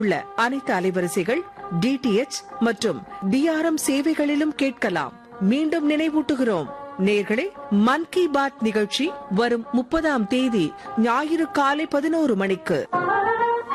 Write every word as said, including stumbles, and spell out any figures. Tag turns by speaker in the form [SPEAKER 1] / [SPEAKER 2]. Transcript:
[SPEAKER 1] உள்ள அனைத்து அலைவரிசைகள் டிடிஎச் மற்றும் டிஆர்எம் சேவைகளிலும் கேட்கலாம். மீண்டும் நினைவூட்டுகிறோம் நேர்களே, மன் கி பாத் நிகழ்ச்சி வரும் முப்பதாம் தேதி ஞாயிறு காலை பதினோரு மணிக்கு.